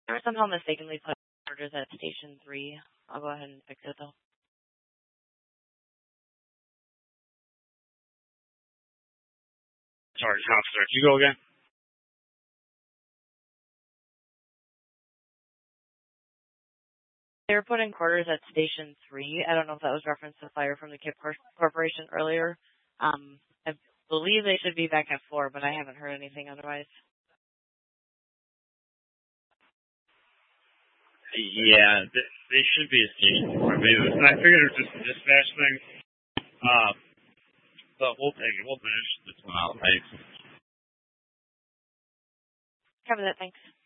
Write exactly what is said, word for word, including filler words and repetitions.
They were somehow mistakenly put orders at station three. I'll go ahead and fix it though. Sorry, Counselor. Can you go again? They were putting quarters at station three. I don't know if that was reference to fire from the K I P Cor- Corporation earlier. Um, I believe they should be back at four, but I haven't heard anything otherwise. Yeah, they, they should be a station four. I figured it was just a dispatch thing. Um, but we'll take it. We'll finish this one out. Thanks. Cover that. Thanks.